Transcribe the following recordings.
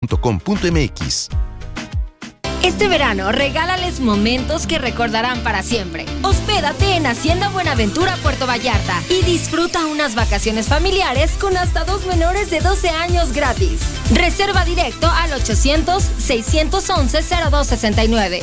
haciendabuen.com.mx. Este verano, regálales momentos que recordarán para siempre. Hospédate en Hacienda Buenaventura, Puerto Vallarta y disfruta unas vacaciones familiares con hasta 2 menores de 12 años gratis. Reserva directo al 800-611-0269.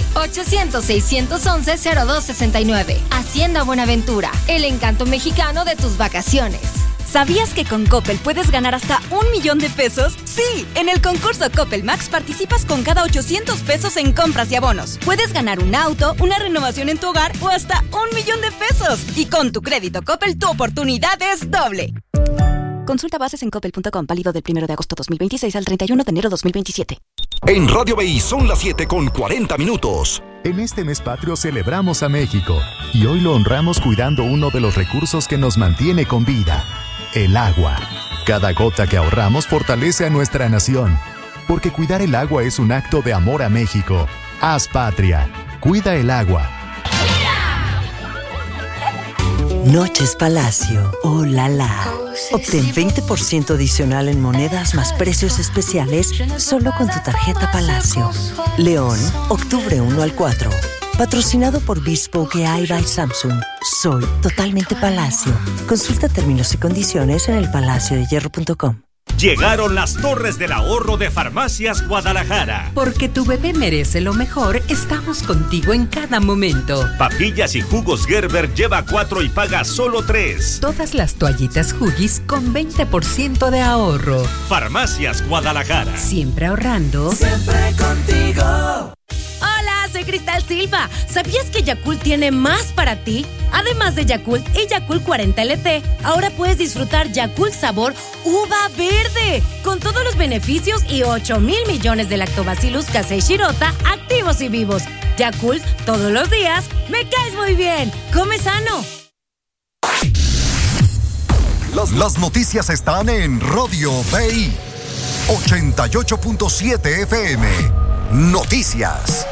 800-611-0269. Hacienda Buenaventura, el encanto mexicano de tus vacaciones. ¿Sabías que con Coppel puedes ganar hasta 1 millón de pesos? Sí, en el concurso Coppel Max participas con cada 800 pesos en compras y abonos. Puedes ganar un auto, una renovación en tu hogar o hasta 1 millón de pesos. Y con tu crédito Coppel, tu oportunidad es doble. Consulta bases en coppel.com, válido del 1 de agosto 2026 al 31 de enero 2027. En Radio BI son las 7:40. En este mes patrio celebramos a México y hoy lo honramos cuidando uno de los recursos que nos mantiene con vida. El agua. Cada gota que ahorramos fortalece a nuestra nación. Porque cuidar el agua es un acto de amor a México. Haz patria. Cuida el agua. Noches Palacio. Oh la la. Obtén 20% adicional en monedas más precios especiales solo con tu tarjeta Palacio. León, octubre 1 al 4. Patrocinado por Bespoke AI by Samsung. Soy totalmente Palacio. Consulta términos y condiciones en elpalaciodehierro.com. Llegaron las Torres del Ahorro de Farmacias Guadalajara. Porque tu bebé merece lo mejor, estamos contigo en cada momento. Papillas y jugos Gerber lleva 4 y paga solo 3. Todas las toallitas Huggies con 20% de ahorro. Farmacias Guadalajara. Siempre ahorrando. Siempre contigo. Hola, soy Cristal Silva. ¿Sabías que Yakult tiene más para ti? Además de Yakult y Yakult 40 LT, ahora puedes disfrutar Yakult sabor uva verde, con todos los beneficios y 8,000 millones de lactobacillus casei shirota activos y vivos. Yakult, todos los días, me caes muy bien. Come sano. Las noticias están en Radio BI 88.7 FM. Noticias.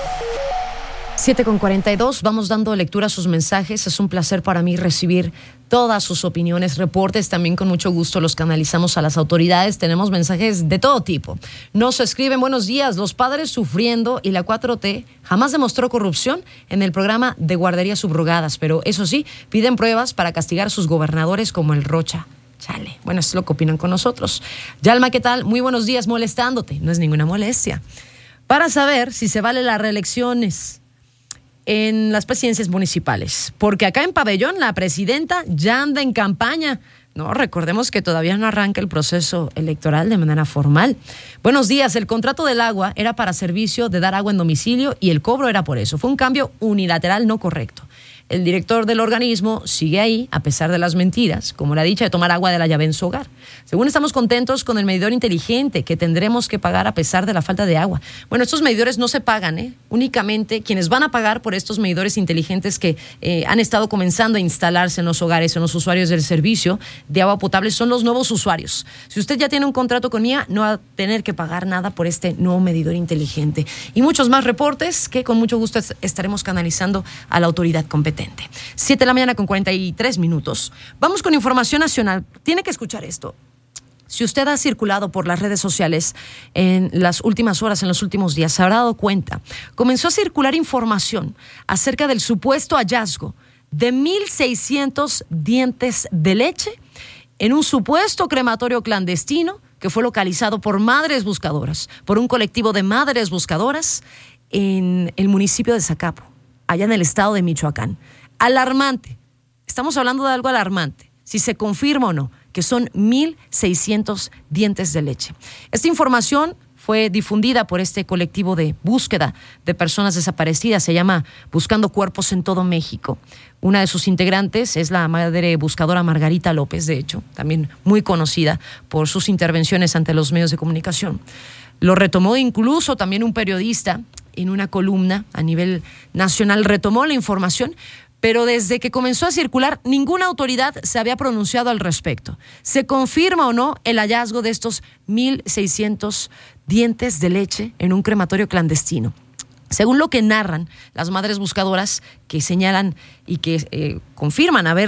7:42, vamos dando lectura a sus mensajes. Es un placer para mí recibir todas sus opiniones, reportes. También con mucho gusto los canalizamos a las autoridades. Tenemos mensajes de todo tipo. Nos escriben: buenos días, los padres sufriendo y la 4T jamás demostró corrupción en el programa de guarderías subrogadas, pero eso sí, piden pruebas para castigar a sus gobernadores como el Rocha. Chale, bueno, eso es lo que opinan con nosotros. Yalma, ¿qué tal? Muy buenos días, molestándote. No es ninguna molestia. Para saber si se vale las reelecciones en las presidencias municipales, porque acá en Pabellón la presidenta ya anda en campaña. No, recordemos que todavía no arranca el proceso electoral de manera formal. Buenos días, el contrato del agua era para servicio de dar agua en domicilio y el cobro era por eso. Fue un cambio unilateral no correcto. El director del organismo sigue ahí, a pesar de las mentiras, como la dicha de tomar agua de la llave en su hogar. Según estamos contentos con el medidor inteligente que tendremos que pagar a pesar de la falta de agua. Bueno, estos medidores no se pagan, únicamente quienes van a pagar por estos medidores inteligentes que han estado comenzando a instalarse en los hogares, en los usuarios del servicio de agua potable, son los nuevos usuarios. Si usted ya tiene un contrato con MIA, no va a tener que pagar nada por este nuevo medidor inteligente. Y muchos más reportes que con mucho gusto estaremos canalizando a la autoridad competente. 7:43 a.m. Vamos con información nacional. Tiene que escuchar esto. Si usted ha circulado por las redes sociales en las últimas horas, en los últimos días, se habrá dado cuenta. Comenzó a circular información acerca del supuesto hallazgo de 1,600 dientes de leche en un supuesto crematorio clandestino que fue localizado por madres buscadoras, por un colectivo de madres buscadoras en el municipio de Zacapo, allá en el estado de Michoacán. Alarmante. Estamos hablando de algo alarmante. Si se confirma o no, que son 1,600 dientes de leche. Esta información fue difundida por este colectivo de búsqueda de personas desaparecidas. Se llama Buscando Cuerpos en todo México. Una de sus integrantes es la madre buscadora Margarita López, de hecho, también muy conocida por sus intervenciones ante los medios de comunicación. Lo retomó incluso también un periodista en una columna a nivel nacional, retomó la información, pero desde que comenzó a circular, ninguna autoridad se había pronunciado al respecto. ¿Se confirma o no el hallazgo de estos 1,600 dientes de leche en un crematorio clandestino? Según lo que narran las madres buscadoras, que señalan y que confirman haber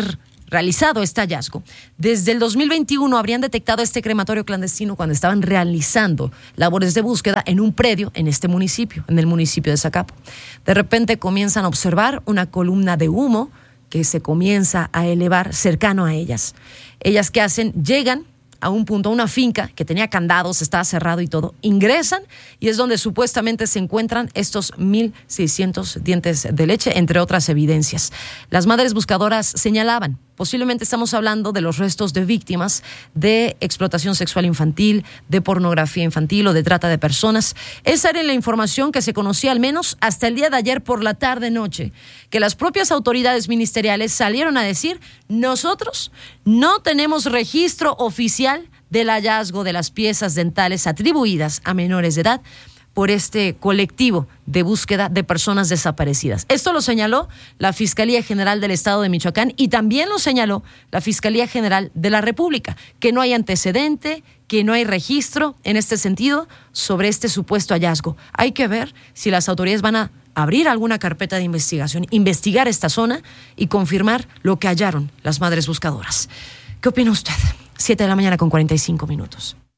realizado este hallazgo. Desde el 2021 habrían detectado este crematorio clandestino cuando estaban realizando labores de búsqueda en un predio en este municipio, en el municipio de Zacapo. De repente comienzan a observar una columna de humo que se comienza a elevar cercano a ellas. ¿Ellas qué hacen? Llegan a un punto, a una finca que tenía candados, estaba cerrado y todo, ingresan y es donde supuestamente se encuentran estos 1.600 dientes de leche, entre otras evidencias. Las madres buscadoras señalaban, posiblemente estamos hablando de los restos de víctimas de explotación sexual infantil, de pornografía infantil o de trata de personas. Esa era la información que se conocía al menos hasta el día de ayer por la tarde-noche, que las propias autoridades ministeriales salieron a decir: nosotros no tenemos registro oficial del hallazgo de las piezas dentales atribuidas a menores de edad por este colectivo de búsqueda de personas desaparecidas. Esto lo señaló la Fiscalía General del Estado de Michoacán y también lo señaló la Fiscalía General de la República, que no hay antecedente, que no hay registro en este sentido sobre este supuesto hallazgo. Hay que ver si las autoridades van a abrir alguna carpeta de investigación, investigar esta zona y confirmar lo que hallaron las madres buscadoras. ¿Qué opina usted? 7:45 a.m.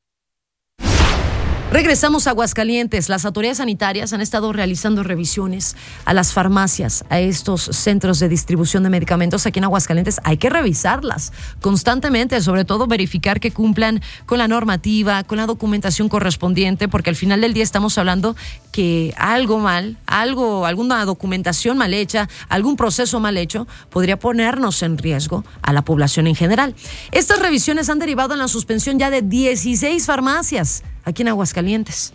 Regresamos a Aguascalientes. Las autoridades sanitarias han estado realizando revisiones a las farmacias, a estos centros de distribución de medicamentos aquí en Aguascalientes. Hay que revisarlas constantemente, sobre todo verificar que cumplan con la normativa, con la documentación correspondiente, porque al final del día estamos hablando que algo mal, alguna documentación mal hecha, algún proceso mal hecho, podría ponernos en riesgo a la población en general. Estas revisiones han derivado en la suspensión ya de 16 farmacias aquí en Aguascalientes.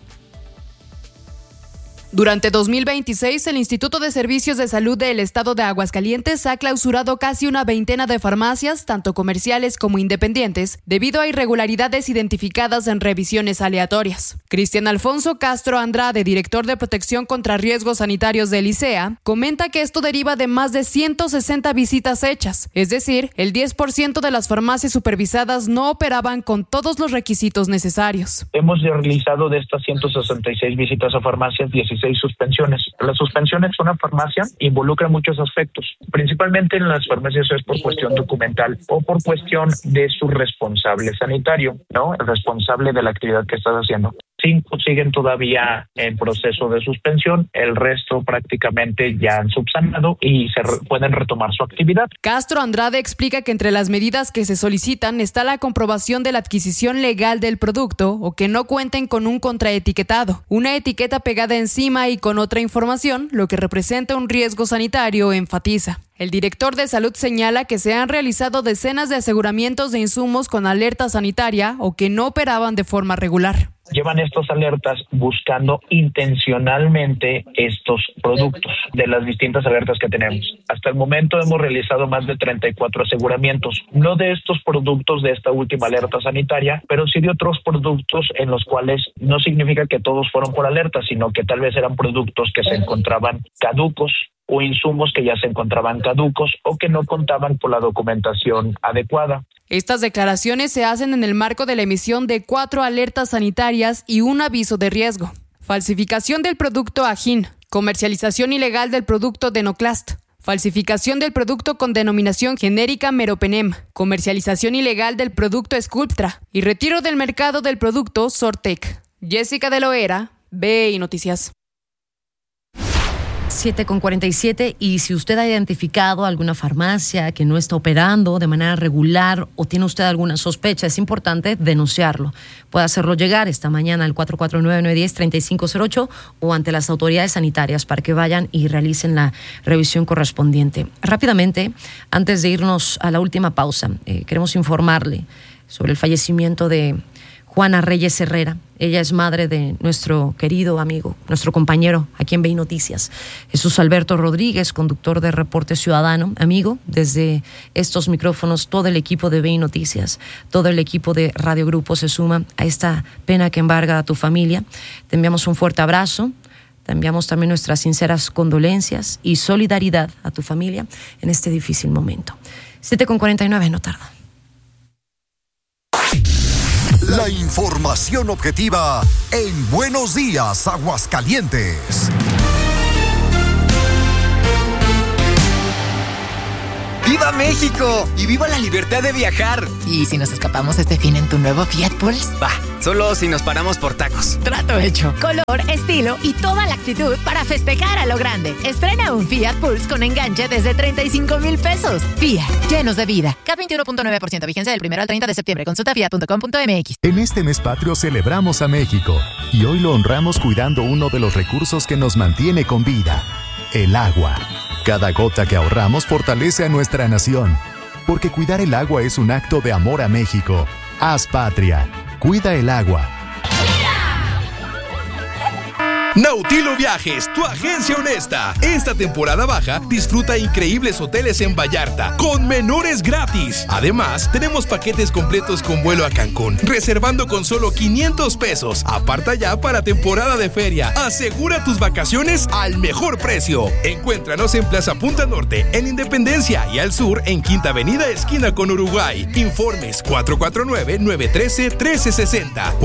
Durante 2026, el Instituto de Servicios de Salud del Estado de Aguascalientes ha clausurado casi una veintena de farmacias, tanto comerciales como independientes, debido a irregularidades identificadas en revisiones aleatorias. Cristian Alfonso Castro Andrade, director de Protección contra Riesgos Sanitarios del ICEA, comenta que esto deriva de más de 160 visitas hechas, es decir, el 10% de las farmacias supervisadas no operaban con todos los requisitos necesarios. Hemos realizado de estas 166 visitas a farmacias 16 suspensiones. Las suspensiones de una farmacia involucran muchos aspectos. Principalmente en las farmacias es por cuestión documental o por cuestión de su responsable sanitario, ¿no? El responsable de la actividad que estás haciendo. 5 siguen todavía en proceso de suspensión, el resto prácticamente ya han subsanado y pueden retomar su actividad. Castro Andrade explica que entre las medidas que se solicitan está la comprobación de la adquisición legal del producto o que no cuenten con un contraetiquetado, una etiqueta pegada encima y con otra información, lo que representa un riesgo sanitario, enfatiza. El director de salud señala que se han realizado decenas de aseguramientos de insumos con alerta sanitaria o que no operaban de forma regular. Llevan estas alertas buscando intencionalmente estos productos de las distintas alertas que tenemos. Hasta el momento hemos realizado más de 34 aseguramientos, no de estos productos de esta última alerta sanitaria, pero sí de otros productos en los cuales no significa que todos fueron por alerta, sino que tal vez eran productos que se encontraban caducos o insumos que ya se encontraban caducos o que no contaban con la documentación adecuada. Estas declaraciones se hacen en el marco de la emisión de 4 alertas sanitarias y un aviso de riesgo. Falsificación del producto Agin, comercialización ilegal del producto Denoclast, falsificación del producto con denominación genérica Meropenem, comercialización ilegal del producto Sculptra y retiro del mercado del producto Sortec. Jessica de Loera, BI Noticias. 7:47, y si usted ha identificado alguna farmacia que no está operando de manera regular o tiene usted alguna sospecha, es importante denunciarlo. Puede hacerlo llegar esta mañana al 449-910-3508 o ante las autoridades sanitarias para que vayan y realicen la revisión correspondiente. Rápidamente, antes de irnos a la última pausa, queremos informarle sobre el fallecimiento de Juana Reyes Herrera. Ella es madre de nuestro querido amigo, nuestro compañero aquí en BI Noticias, Jesús Alberto Rodríguez, conductor de Reporte Ciudadano. Amigo, desde estos micrófonos, todo el equipo de BI Noticias, todo el equipo de Radio Grupo se suma a esta pena que embarga a tu familia. Te enviamos un fuerte abrazo, te enviamos también nuestras sinceras condolencias y solidaridad a tu familia en este difícil momento. 7:49, no tarda. La información objetiva en Buenos Días, Aguascalientes. ¡Viva México! ¡Y viva la libertad de viajar! ¿Y si nos escapamos este fin en tu nuevo Fiat Pulse? Va, solo si nos paramos por tacos. Trato hecho. Color, estilo y toda la actitud para festejar a lo grande. Estrena un Fiat Pulse con enganche desde 35,000 pesos. Fiat, llenos de vida. CAT 21.9%, vigencia del 1 al 30 de septiembre. Consulta fiat.com.mx. En este mes patrio celebramos a México y hoy lo honramos cuidando uno de los recursos que nos mantiene con vida, el agua. Cada gota que ahorramos fortalece a nuestra nación, porque cuidar el agua es un acto de amor a México. Haz patria, cuida el agua. Nautilo Viajes, tu agencia honesta. Esta temporada baja, disfruta increíbles hoteles en Vallarta, con menores gratis. Además, tenemos paquetes completos con vuelo a Cancún, reservando con solo 500 pesos. Aparta ya para temporada de feria. Asegura tus vacaciones al mejor precio. Encuéntranos en Plaza Punta Norte, en Independencia, y al sur, en Quinta Avenida, esquina con Uruguay. Informes 449-913-1360.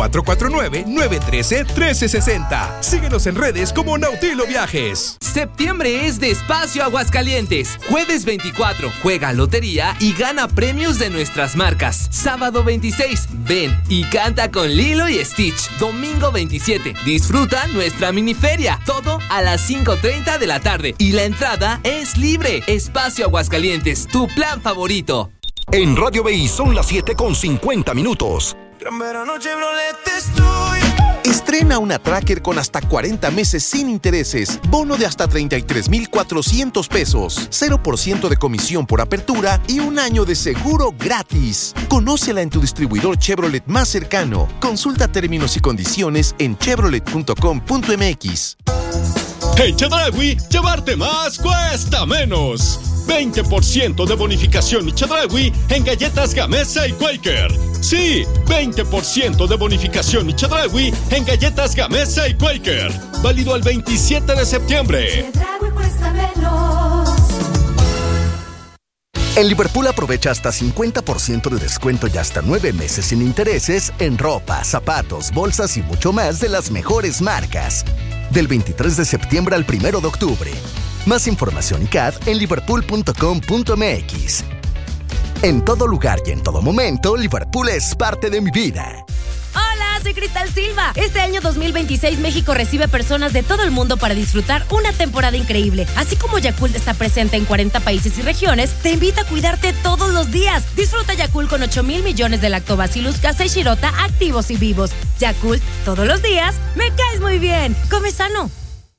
449-913-1360. Síguenos en redes como Nautilo Viajes. Septiembre es de Espacio Aguascalientes. Jueves 24, juega lotería y gana premios de nuestras marcas. Sábado 26, ven y canta con Lilo y Stitch. Domingo 27, disfruta nuestra miniferia. Todo a las 5:30 de la tarde y la entrada es libre. Espacio Aguascalientes, tu plan favorito. En Radio BI son las 7:50. Gran verano Chevrolet estoy. Estrena una Tracker con hasta 40 meses sin intereses, bono de hasta 33,400 pesos, 0% de comisión por apertura y un año de seguro gratis. Conócela en tu distribuidor Chevrolet más cercano. Consulta términos y condiciones en chevrolet.com.mx. En Chedraui, llevarte más cuesta menos. 20% de bonificación y Chedraui en galletas Gamesa y Quaker. Sí, 20% de bonificación y Chedraui en galletas Gamesa y Quaker. Válido al 27 de septiembre. Chedraui cuesta menos. En Liverpool aprovecha hasta 50% de descuento y hasta 9 meses sin intereses en ropa, zapatos, bolsas y mucho más de las mejores marcas. Del 23 de septiembre al 1 de octubre. Más información y CAD en liverpool.com.mx. En todo lugar y en todo momento, Liverpool es parte de mi vida. Hola, soy Cristal Silva. Este año 2026 México recibe personas de todo el mundo para disfrutar una temporada increíble. Así como Yakult está presente en 40 países y regiones, te invita a cuidarte todos los días. Disfruta Yakult con 8,000 millones de Lactobacillus casei shirota activos y vivos. Yakult, todos los días, me caes muy bien. Come sano.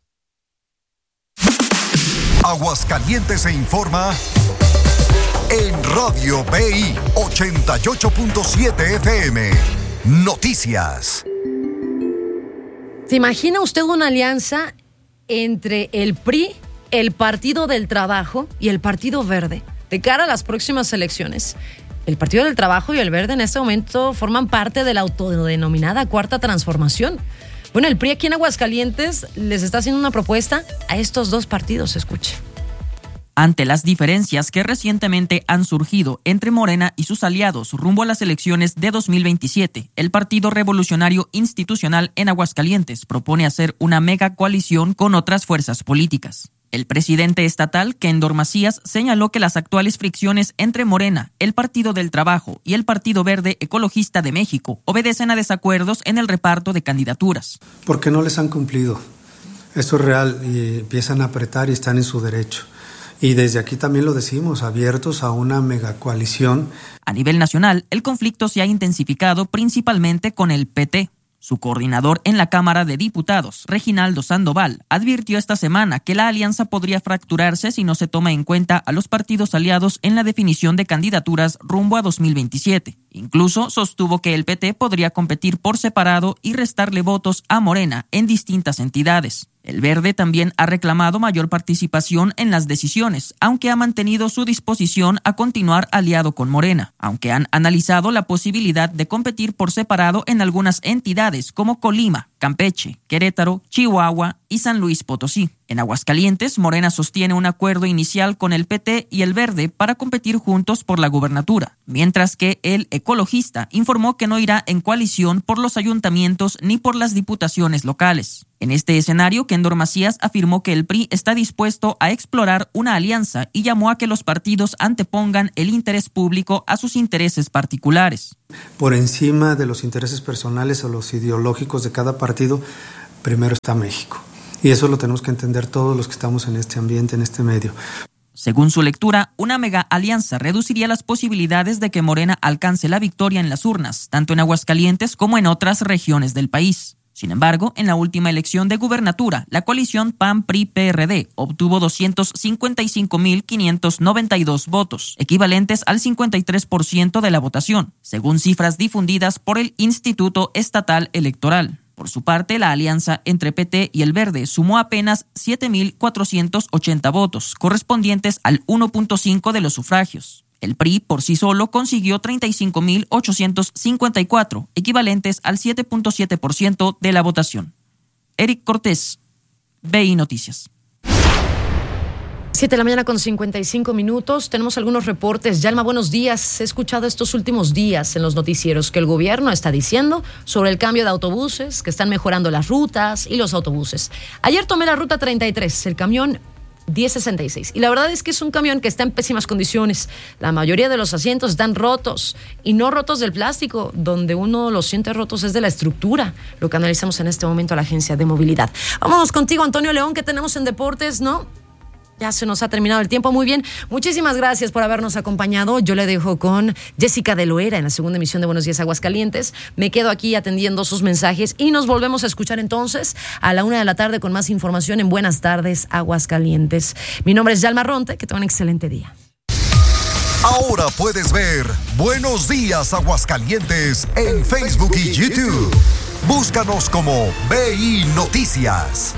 Aguascalientes se informa en Radio BI 88.7 FM. Noticias. ¿Se imagina usted una alianza entre el PRI, el Partido del Trabajo y el Partido Verde de cara a las próximas elecciones? El Partido del Trabajo y el Verde en este momento forman parte de la autodenominada Cuarta Transformación. Bueno, el PRI aquí en Aguascalientes les está haciendo una propuesta a estos dos partidos. Escuche. Ante las diferencias que recientemente han surgido entre Morena y sus aliados rumbo a las elecciones de 2027, el Partido Revolucionario Institucional en Aguascalientes propone hacer una mega coalición con otras fuerzas políticas. El presidente estatal, Kendor Macías, señaló que las actuales fricciones entre Morena, el Partido del Trabajo y el Partido Verde Ecologista de México obedecen a desacuerdos en el reparto de candidaturas. Porque no les han cumplido. Esto es real y empiezan a apretar y están en su derecho. Y desde aquí también lo decimos, abiertos a una megacoalición. A nivel nacional, el conflicto se ha intensificado principalmente con el PT. Su coordinador en la Cámara de Diputados, Reginaldo Sandoval, advirtió esta semana que la alianza podría fracturarse si no se toma en cuenta a los partidos aliados en la definición de candidaturas rumbo a 2027. Incluso sostuvo que el PT podría competir por separado y restarle votos a Morena en distintas entidades. El Verde también ha reclamado mayor participación en las decisiones, aunque ha mantenido su disposición a continuar aliado con Morena, aunque han analizado la posibilidad de competir por separado en algunas entidades como Colima, Campeche, Querétaro, Chihuahua y San Luis Potosí. En Aguascalientes, Morena sostiene un acuerdo inicial con el PT y el Verde para competir juntos por la gubernatura, mientras que el ecologista informó que no irá en coalición por los ayuntamientos ni por las diputaciones locales. En este escenario, Kendor Macías afirmó que el PRI está dispuesto a explorar una alianza y llamó a que los partidos antepongan el interés público a sus intereses particulares. Por encima de los intereses personales o los ideológicos de cada partido, primero está México. Y eso lo tenemos que entender todos los que estamos en este ambiente, en este medio. Según su lectura, una mega alianza reduciría las posibilidades de que Morena alcance la victoria en las urnas, tanto en Aguascalientes como en otras regiones del país. Sin embargo, en la última elección de gubernatura, la coalición PAN-PRI-PRD obtuvo 255.592 votos, equivalentes al 53% de la votación, según cifras difundidas por el Instituto Estatal Electoral. Por su parte, la alianza entre PT y El Verde sumó apenas 7.480 votos, correspondientes al 1.5% de los sufragios. El PRI por sí solo consiguió 35.854, equivalentes al 7.7% de la votación. Eric Cortés, BI Noticias. 7 de la mañana con 55 minutos. Tenemos algunos reportes. Yalma, buenos días. He escuchado estos últimos días en los noticieros que el gobierno está diciendo sobre el cambio de autobuses, que están mejorando las rutas y los autobuses. Ayer tomé la ruta 33, el camión 1066. Y la verdad es que es un camión que está en pésimas condiciones. La mayoría de los asientos están rotos y no rotos del plástico. Donde uno los siente rotos es de la estructura. Lo que analizamos en este momento a la Agencia de Movilidad. Vámonos contigo, Antonio León, que tenemos en deportes, ¿no? Ya se nos ha terminado el tiempo. Muy bien. Muchísimas gracias por habernos acompañado. Yo le dejo con Jessica de Loera en la segunda emisión de Buenos Días Aguascalientes. Me quedo aquí atendiendo sus mensajes y nos volvemos a escuchar entonces a la 1:00 p.m. con más información en Buenas Tardes Aguascalientes. Mi nombre es Yalma Ronte. Que tengan un excelente día. Ahora puedes ver Buenos Días Aguascalientes en Facebook y YouTube. Búscanos como BI Noticias.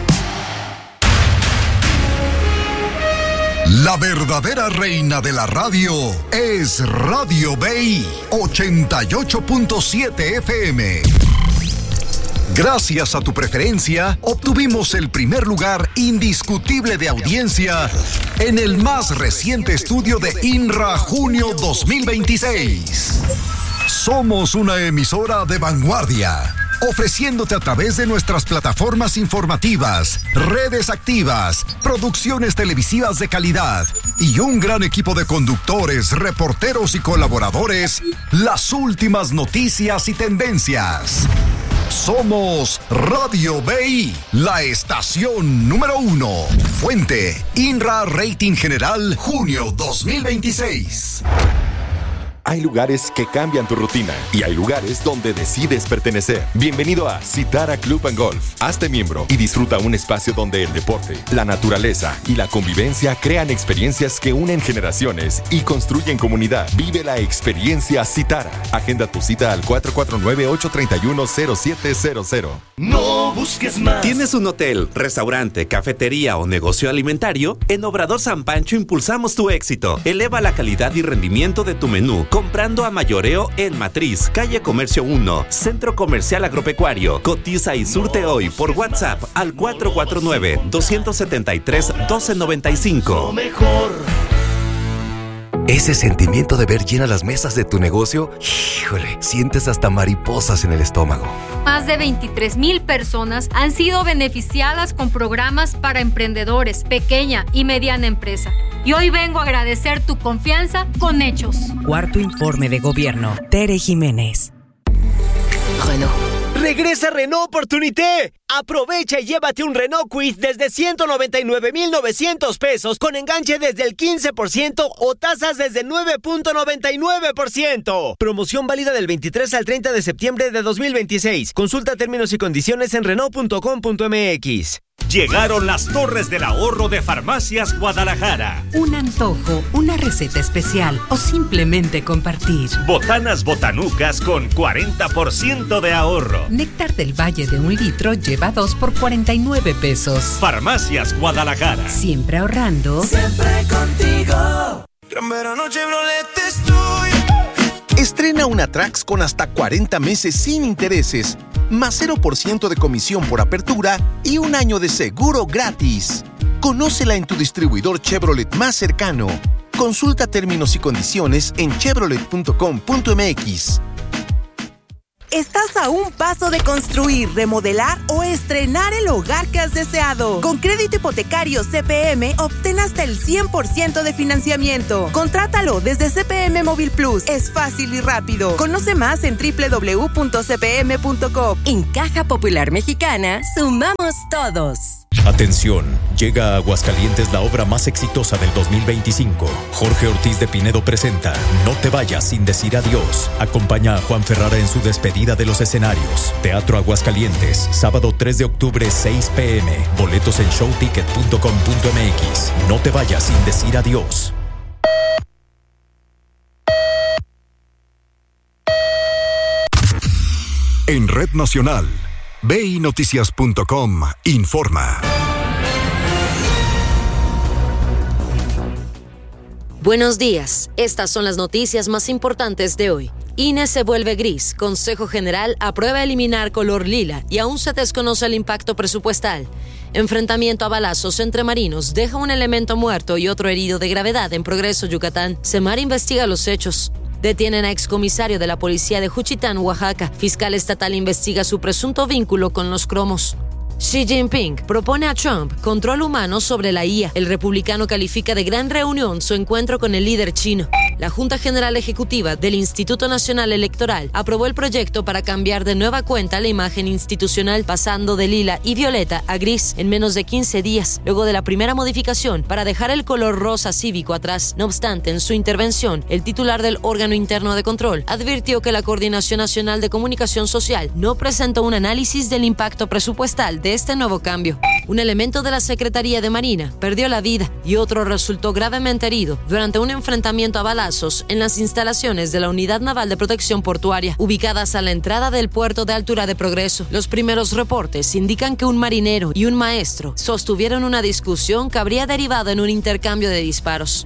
La verdadera reina de la radio es Radio BI 88.7 FM. Gracias a tu preferencia, obtuvimos el primer lugar indiscutible de audiencia en el más reciente estudio de INRA Junio 2026. Somos una emisora de vanguardia, ofreciéndote a través de nuestras plataformas informativas, redes activas, producciones televisivas de calidad y un gran equipo de conductores, reporteros y colaboradores, las últimas noticias y tendencias. Somos Radio BI, la estación número 1. Fuente, INRA Rating General, junio 2026. Hay lugares que cambian tu rutina y hay lugares donde decides pertenecer. Bienvenido a Citara Club and Golf. Hazte miembro y disfruta un espacio donde el deporte, la naturaleza y la convivencia crean experiencias que unen generaciones y construyen comunidad. Vive la experiencia Citara. Agenda tu cita al 449-831-0700. No busques más. ¿Tienes un hotel, restaurante, cafetería o negocio alimentario? En Obrador San Pancho impulsamos tu éxito. Eleva la calidad y rendimiento de tu menú comprando a mayoreo en Matriz, Calle Comercio 1, Centro Comercial Agropecuario. Cotiza y surte hoy por WhatsApp al 449-273-1295. Mejor. Ese sentimiento de ver llenas las mesas de tu negocio, híjole, sientes hasta mariposas en el estómago. Más de 23,000 personas han sido beneficiadas con programas para emprendedores, pequeña y mediana empresa. Y hoy vengo a agradecer tu confianza con hechos. Cuarto informe de gobierno. Tere Jiménez. Renault. ¡Regresa Renault Opportunité! Aprovecha y llévate un Renault Kwid desde 199,900 pesos con enganche desde el 15% o tasas desde 9.99%. Promoción válida del 23 al 30 de septiembre de 2026. Consulta términos y condiciones en Renault.com.mx. Llegaron las Torres del Ahorro de Farmacias Guadalajara. Un antojo, una receta especial o simplemente compartir. Botanas botanucas con 40% de ahorro. Néctar del Valle de 1 litro lleva 2 por 49 pesos. Farmacias Guadalajara. Siempre ahorrando. Siempre contigo. Gran verano Chevrolet es tuyo. Estrena una Trax con hasta 40 meses sin intereses, más 0% de comisión por apertura y un año de seguro gratis. Conócela en tu distribuidor Chevrolet más cercano. Consulta términos y condiciones en chevrolet.com.mx. Estás a un paso de construir, remodelar o estrenar el hogar que has deseado. Con crédito hipotecario CPM, obtén hasta el 100% de financiamiento. Contrátalo desde CPM Móvil Plus. Es fácil y rápido. Conoce más en www.cpm.com. En Caja Popular Mexicana, sumamos todos. Atención, llega a Aguascalientes la obra más exitosa del 2025. Jorge Ortiz de Pinedo presenta No te vayas sin decir adiós. Acompaña a Juan Ferrara en su despedida de los escenarios. Teatro Aguascalientes, sábado 3 de octubre, 6 p.m. Boletos en showticket.com.mx. No te vayas sin decir adiós. En Red Nacional, BINoticias.com informa. Buenos días, estas son las noticias más importantes de hoy. INE se vuelve gris, Consejo General aprueba eliminar color lila y aún se desconoce el impacto presupuestal. Enfrentamiento a balazos entre marinos deja un elemento muerto y otro herido de gravedad en Progreso, Yucatán. Semar investiga los hechos. Detienen a excomisario de la policía de Juchitán, Oaxaca. Fiscal estatal investiga su presunto vínculo con los cromos. Xi Jinping propone a Trump control humano sobre la IA. El republicano califica de gran reunión su encuentro con el líder chino. La Junta General Ejecutiva del Instituto Nacional Electoral aprobó el proyecto para cambiar de nueva cuenta la imagen institucional, pasando de lila y violeta a gris en menos de 15 días, luego de la primera modificación para dejar el color rosa cívico atrás. No obstante, en su intervención, el titular del órgano interno de control advirtió que la Coordinación Nacional de Comunicación Social no presentó un análisis del impacto presupuestal de este nuevo cambio. Un elemento de la Secretaría de Marina perdió la vida y otro resultó gravemente herido durante un enfrentamiento a balazos en las instalaciones de la Unidad Naval de Protección Portuaria, ubicadas a la entrada del puerto de Altura de Progreso. Los primeros reportes indican que un marinero y un maestro sostuvieron una discusión que habría derivado en un intercambio de disparos.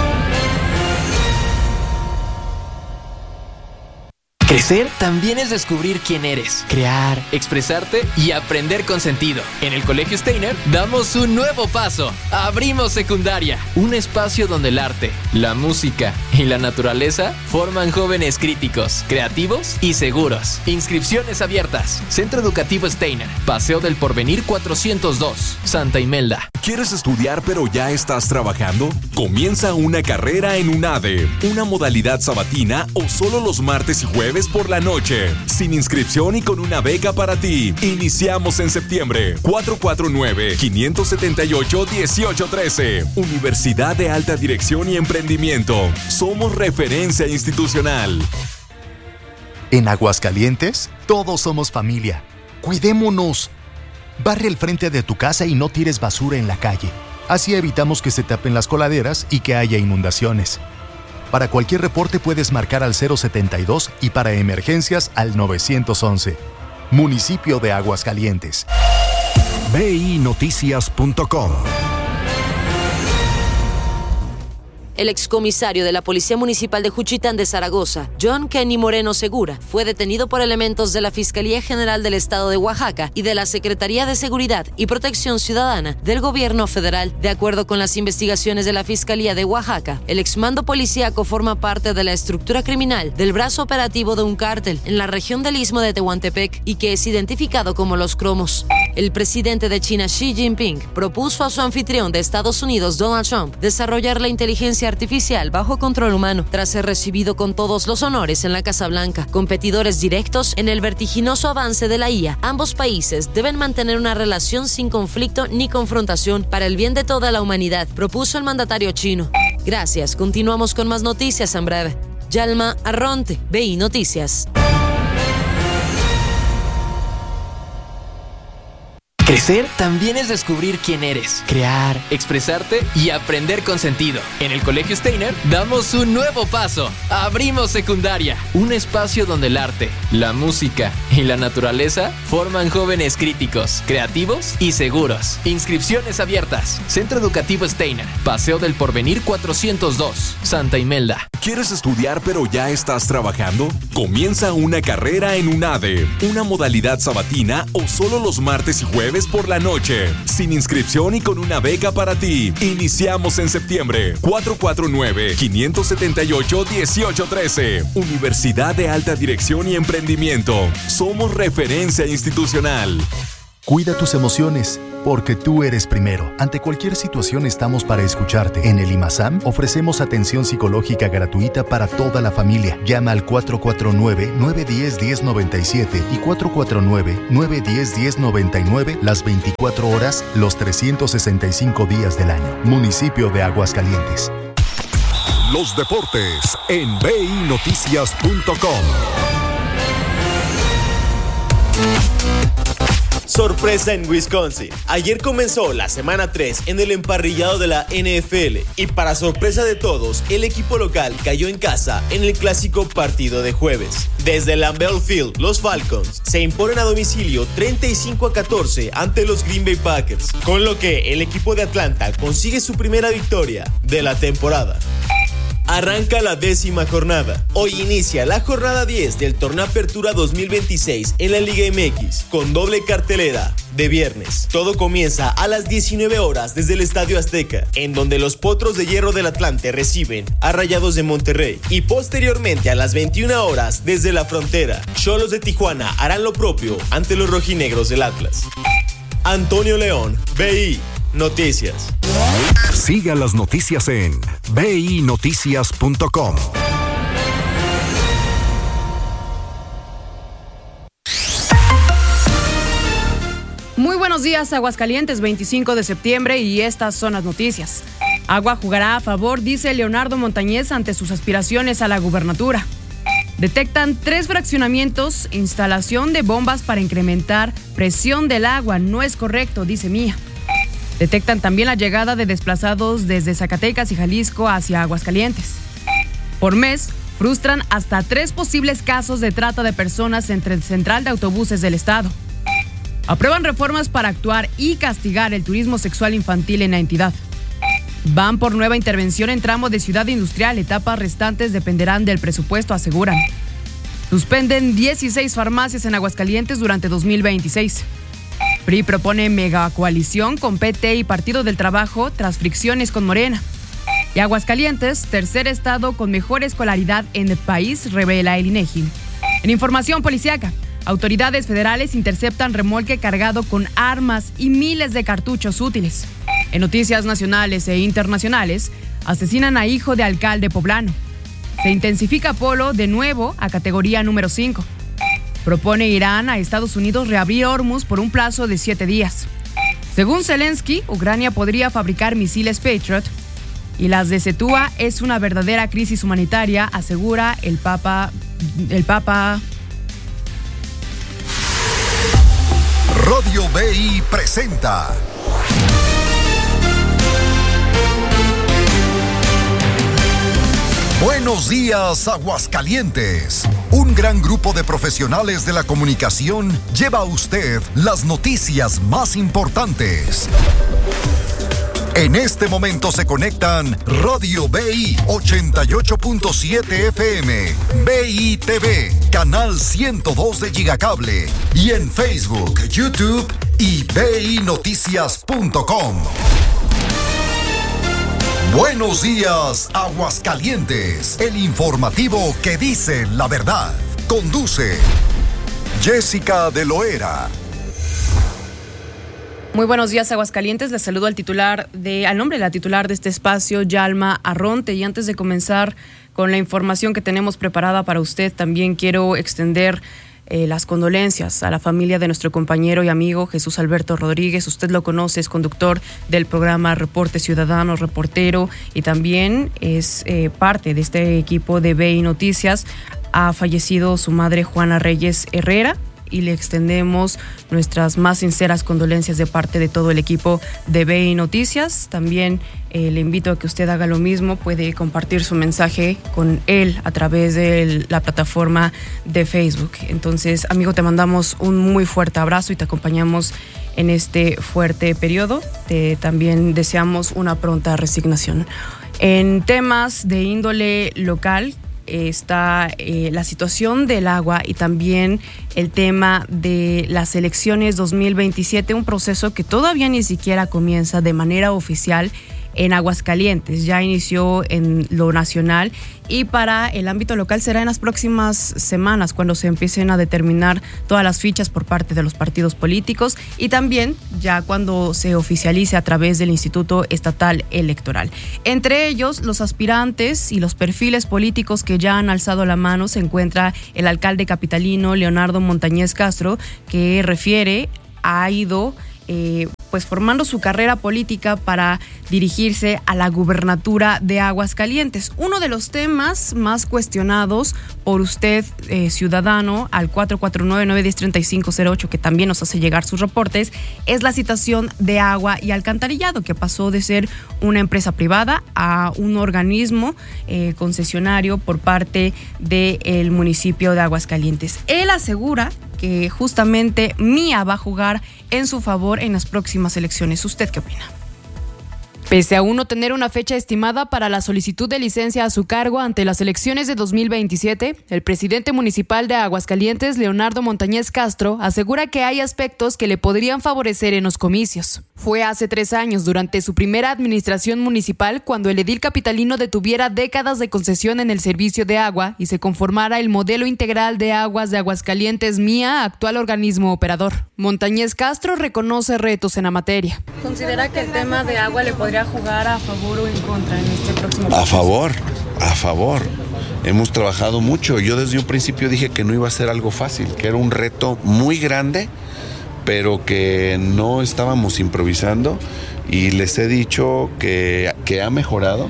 Crecer también es descubrir quién eres, crear, expresarte y aprender con sentido. En el Colegio Steiner damos un nuevo paso. Abrimos secundaria, un espacio donde el arte, la música y la naturaleza forman jóvenes críticos, creativos y seguros. Inscripciones abiertas. Centro Educativo Steiner, Paseo del Porvenir 402, Santa Imelda. ¿Quieres estudiar pero ya estás trabajando? Comienza una carrera en UNADE, una modalidad sabatina o solo los martes y jueves por la noche, sin inscripción y con una beca para ti. Iniciamos en septiembre. 449-578-1813. Universidad de Alta Dirección y Emprendimiento. Somos referencia institucional. En Aguascalientes, todos somos familia. Cuidémonos. Barre el frente de tu casa y no tires basura en la calle. Así evitamos que se tapen las coladeras y que haya inundaciones. Para cualquier reporte puedes marcar al 072 y para emergencias al 911. Municipio de Aguascalientes. BINoticias.com. El excomisario de la Policía Municipal de Juchitán de Zaragoza, John Kenny Moreno Segura, fue detenido por elementos de la Fiscalía General del Estado de Oaxaca y de la Secretaría de Seguridad y Protección Ciudadana del Gobierno Federal. De acuerdo con las investigaciones de la Fiscalía de Oaxaca, el exmando policíaco forma parte de la estructura criminal del brazo operativo de un cártel en la región del Istmo de Tehuantepec y que es identificado como los cromos. El presidente de China, Xi Jinping, propuso a su anfitrión de Estados Unidos, Donald Trump, desarrollar la inteligencia artificial bajo control humano, tras ser recibido con todos los honores en la Casa Blanca. Competidores directos en el vertiginoso avance de la IA, ambos países deben mantener una relación sin conflicto ni confrontación para el bien de toda la humanidad, propuso el mandatario chino. Gracias, continuamos con más noticias en breve. Yalma Arronte, BI Noticias. Crecer también es descubrir quién eres, crear, expresarte y aprender con sentido. En el Colegio Steiner damos un nuevo paso. Abrimos secundaria, un espacio donde el arte, la música y la naturaleza forman jóvenes críticos, creativos y seguros. Inscripciones abiertas. Centro Educativo Steiner, Paseo del Porvenir 402, Santa Imelda. ¿Quieres estudiar pero ya estás trabajando? Comienza una carrera en UNADE, una modalidad sabatina o solo los martes y jueves jueves por la noche, sin inscripción y con una beca para ti. Iniciamos en septiembre. 449-578-1813. Universidad de Alta Dirección y Emprendimiento. Somos referencia institucional. Cuida tus emociones, porque tú eres primero. Ante cualquier situación estamos para escucharte. En el IMASAM ofrecemos atención psicológica gratuita para toda la familia. Llama al 449-910-1097 y 449-910-1099 las 24 horas, los 365 días del año. Municipio de Aguascalientes. Los deportes en binoticias.com. Sorpresa en Wisconsin. Ayer comenzó la semana 3 en el emparrillado de la NFL y para sorpresa de todos, el equipo local cayó en casa en el clásico partido de jueves. Desde Lambeau Field, los Falcons se imponen a domicilio 35-14 ante los Green Bay Packers, con lo que el equipo de Atlanta consigue su primera victoria de la temporada. Arranca la 10ª jornada. Hoy inicia la jornada 10 del Torneo Apertura 2026 en la Liga MX, con doble cartelera de viernes. Todo comienza a las 19 horas desde el Estadio Azteca, en donde los Potros de Hierro del Atlante reciben a Rayados de Monterrey. Y posteriormente a las 21 horas desde la Frontera, Xolos de Tijuana harán lo propio ante los rojinegros del Atlas. Antonio León, BI Noticias. Siga las noticias en binoticias.com. Muy buenos días, Aguascalientes, 25 de septiembre, y estas son las noticias. Agua jugará a favor, dice Leonardo Montañez, ante sus aspiraciones a la gubernatura. Detectan 3 fraccionamientos, instalación de bombas para incrementar presión del agua. No es correcto, dice Mía. Detectan también la llegada de desplazados desde Zacatecas y Jalisco hacia Aguascalientes. Por mes, frustran hasta 3 posibles casos de trata de personas entre el Central de Autobuses del Estado. Aprueban reformas para actuar y castigar el turismo sexual infantil en la entidad. Van por nueva intervención en tramo de Ciudad Industrial. Etapas restantes dependerán del presupuesto, aseguran. Suspenden 16 farmacias en Aguascalientes durante 2026. PRI propone megacoalición con PT y Partido del Trabajo tras fricciones con Morena. Y Aguascalientes, tercer estado con mejor escolaridad en el país, revela el INEGI. En información policíaca, autoridades federales interceptan remolque cargado con armas y miles de cartuchos útiles. En noticias nacionales e internacionales, asesinan a hijo de alcalde poblano. Se intensifica Polo de nuevo a categoría número 5. Propone Irán a Estados Unidos reabrir Hormuz por un plazo de 7 días. Según Zelensky, Ucrania podría fabricar misiles Patriot. Y las de Setúa es una verdadera crisis humanitaria, asegura el Papa. Radio BI presenta Buenos días, Aguascalientes. Un gran grupo de profesionales de la comunicación lleva a usted las noticias más importantes. En este momento se conectan Radio BI 88.7 FM, BI TV, canal 102 de Gigacable y en Facebook, YouTube y binoticias.com. Buenos días, Aguascalientes, el informativo que dice la verdad. Conduce Jessica de Loera. Muy buenos días, Aguascalientes. Les saludo al nombre de la titular de este espacio, Yalma Arronte. Y antes de comenzar con la información que tenemos preparada para usted, también quiero extender las condolencias a la familia de nuestro compañero y amigo Jesús Alberto Rodríguez. Usted lo conoce, es conductor del programa Reporte Ciudadano, reportero, y también es parte de este equipo de BI Noticias. Ha fallecido su madre, Juana Reyes Herrera, y le extendemos nuestras más sinceras condolencias de parte de todo el equipo de BI Noticias. También le invito a que usted haga lo mismo, puede compartir su mensaje con él a través de la plataforma de Facebook. Entonces, amigo, te mandamos un muy fuerte abrazo y te acompañamos en este fuerte periodo. También deseamos una pronta resignación. En temas de índole local, está la situación del agua y también el tema de las elecciones 2027, un proceso que todavía ni siquiera comienza de manera oficial en Aguascalientes. Ya inició en lo nacional y para el ámbito local será en las próximas semanas cuando se empiecen a determinar todas las fichas por parte de los partidos políticos y también ya cuando se oficialice a través del Instituto Estatal Electoral. Entre ellos, los aspirantes y los perfiles políticos que ya han alzado la mano se encuentra el alcalde capitalino Leonardo Montañez Castro, que ha ido formando su carrera política para dirigirse a la gubernatura de Aguascalientes. Uno de los temas más cuestionados por usted, ciudadano, al 449-910-3508, que también nos hace llegar sus reportes, es la situación de agua y alcantarillado, que pasó de ser una empresa privada a un organismo concesionario por parte del municipio de Aguascalientes. Él asegura que justamente Mía va a jugar en su favor en las próximas elecciones. ¿Usted qué opina? Pese a aún no tener una fecha estimada para la solicitud de licencia a su cargo ante las elecciones de 2027, el presidente municipal de Aguascalientes, Leonardo Montañez Castro, asegura que hay aspectos que le podrían favorecer en los comicios. Fue hace 3 años, durante su primera administración municipal, cuando el edil capitalino detuviera décadas de concesión en el servicio de agua y se conformara el modelo integral de aguas de Aguascalientes Mía, actual organismo operador. Montañez Castro reconoce retos en la materia. ¿Considera que el tema de agua le podría jugar a favor o en contra en este próximo proceso? A favor. Hemos trabajado mucho. Yo desde un principio dije que no iba a ser algo fácil, que era un reto muy grande, pero que no estábamos improvisando, y les he dicho que ha mejorado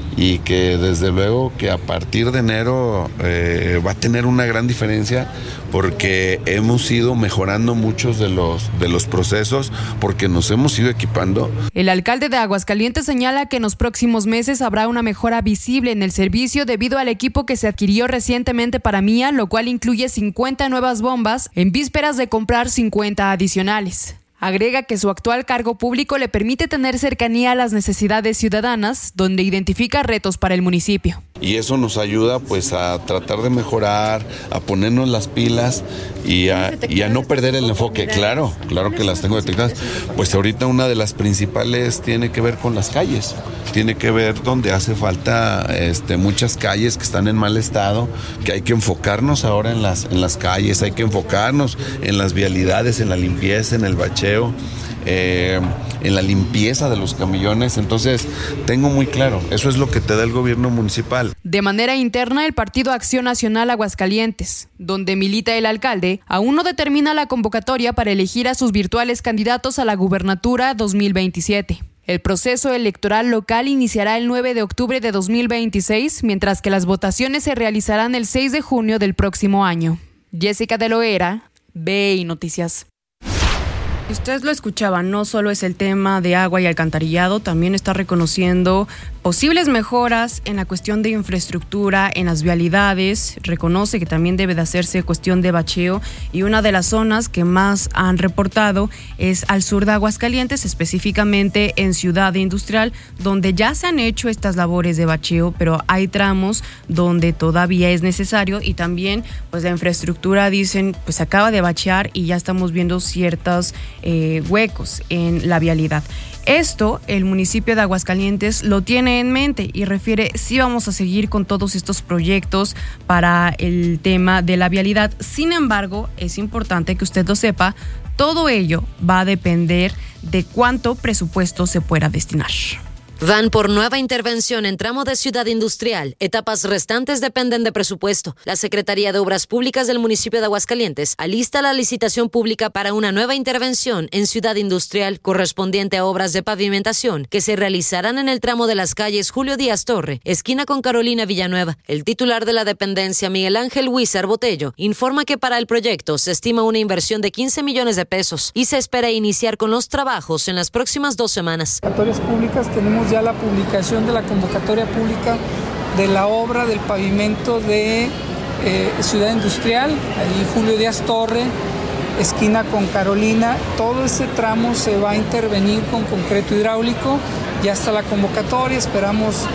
y que desde luego que a partir de enero va a tener una gran diferencia, porque hemos ido mejorando muchos de los procesos, porque nos hemos ido equipando. El alcalde de Aguascalientes señala que en los próximos meses habrá una mejora visible en el servicio debido al equipo que se adquirió recientemente para Mía, lo cual incluye 50 nuevas bombas en vísperas de comprar 50 adicionales. Agrega que su actual cargo público le permite tener cercanía a las necesidades ciudadanas, donde identifica retos para el municipio. Y eso nos ayuda pues a tratar de mejorar, a ponernos las pilas y a no perder el enfoque. Claro que las tengo detectadas. Pues ahorita una de las principales tiene que ver con las calles. Tiene que ver donde hace falta muchas calles que están en mal estado, que hay que enfocarnos ahora en las calles, hay que enfocarnos en las vialidades, en la limpieza, en el bacheo, en la limpieza de los camiones. Entonces, tengo muy claro, eso es lo que te da el gobierno municipal. De manera interna, el Partido Acción Nacional Aguascalientes, donde milita el alcalde, aún no determina la convocatoria para elegir a sus virtuales candidatos a la gubernatura 2027. El proceso electoral local iniciará el 9 de octubre de 2026, mientras que las votaciones se realizarán el 6 de junio del próximo año. Jessica de Loera, BI Noticias. Usted lo escuchaba, no solo es el tema de agua y alcantarillado, también está reconociendo posibles mejoras en la cuestión de infraestructura, en las vialidades. Reconoce que también debe de hacerse cuestión de bacheo, y una de las zonas que más han reportado es al sur de Aguascalientes, específicamente en Ciudad Industrial, donde ya se han hecho estas labores de bacheo, pero hay tramos donde todavía es necesario, y también pues la infraestructura, dicen, pues se acaba de bachear y ya estamos viendo ciertos huecos en la vialidad. Esto el municipio de Aguascalientes lo tiene en mente y refiere: sí, vamos a seguir con todos estos proyectos para el tema de la vialidad. Sin embargo, es importante que usted lo sepa, todo ello va a depender de cuánto presupuesto se pueda destinar. Van por nueva intervención en tramo de Ciudad Industrial. Etapas restantes dependen de presupuesto. La Secretaría de Obras Públicas del municipio de Aguascalientes alista la licitación pública para una nueva intervención en Ciudad Industrial correspondiente a obras de pavimentación que se realizarán en el tramo de las calles Julio Díaz Torre, esquina con Carolina Villanueva. El titular de la dependencia, Miguel Ángel Huizar Botello, informa que para el proyecto se estima una inversión de 15 millones de pesos y se espera iniciar con los trabajos en las próximas 2 semanas. Convocatorias públicas, tenemos ya la publicación de la convocatoria pública de la obra del pavimento de Ciudad Industrial, ahí Julio Díaz Torre, esquina con Carolina. Todo ese tramo se va a intervenir con concreto hidráulico. Ya está la convocatoria, esperamos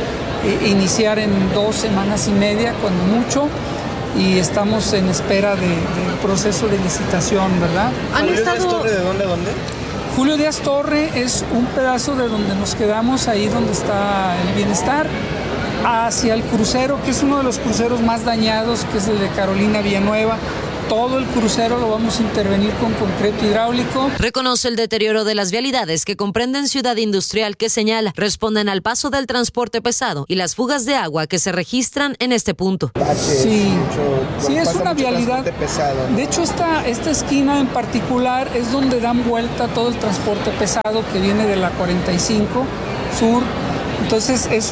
iniciar en 2 semanas y media, cuando mucho, y estamos en espera del proceso de licitación, ¿verdad? ¿Julio Díaz Torre de dónde a dónde? Julio Díaz Torre es un pedazo de donde nos quedamos, ahí donde está el Bienestar, hacia el crucero, que es uno de los cruceros más dañados, que es el de Carolina Villanueva. Todo el crucero lo vamos a intervenir con concreto hidráulico. Reconoce el deterioro de las vialidades que comprenden Ciudad Industrial, que señala responden al paso del transporte pesado y las fugas de agua que se registran en este punto. Sí, es una vialidad. De hecho, esta esquina en particular es donde dan vuelta todo el transporte pesado que viene de la 45 Sur. Entonces es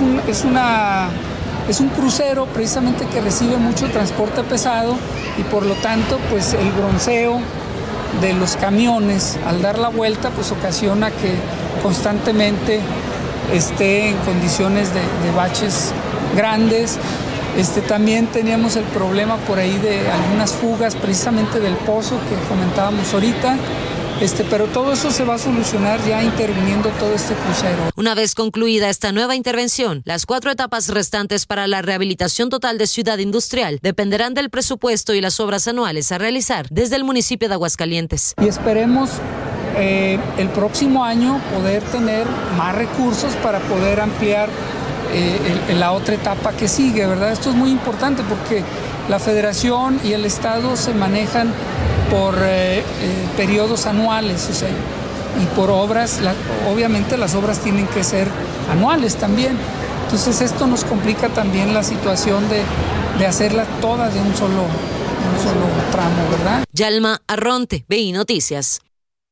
un crucero precisamente que recibe mucho transporte pesado y por lo tanto pues el bronceo de los camiones al dar la vuelta pues ocasiona que constantemente esté en condiciones de baches grandes. También teníamos el problema por ahí de algunas fugas precisamente del pozo que comentábamos ahorita. Pero todo eso se va a solucionar ya interviniendo todo este crucero. Una vez concluida esta nueva intervención, las 4 etapas restantes para la rehabilitación total de Ciudad Industrial dependerán del presupuesto y las obras anuales a realizar desde el municipio de Aguascalientes. Y esperemos el próximo año poder tener más recursos para poder ampliar la otra etapa que sigue, ¿verdad? Esto es muy importante porque la Federación y el Estado se manejan por periodos anuales, o sea, y por obras, obviamente las obras tienen que ser anuales también. Entonces esto nos complica también la situación de hacerlas todas de un solo tramo, ¿verdad? Yalma Arronte, BI Noticias.